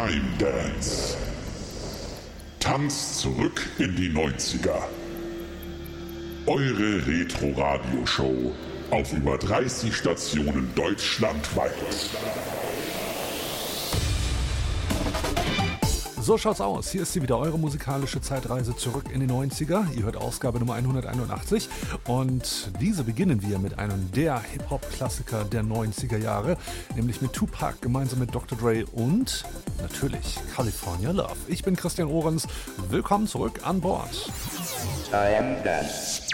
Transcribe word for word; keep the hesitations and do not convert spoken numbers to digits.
Time Dance. Tanzt zurück in die neunziger. Eure Retro-Radio-Show auf über dreißig Stationen deutschlandweit. So schaut's aus. Hier ist sie wieder, eure musikalische Zeitreise zurück in die neunziger. Ihr hört Ausgabe Nummer hunderteinundachtzig und diese beginnen wir mit einem der Hip-Hop-Klassiker der neunziger Jahre, nämlich mit Tupac gemeinsam mit Doktor Dre und natürlich California Love. Ich bin Christian Ohrens. Willkommen zurück an Bord. Time Dance.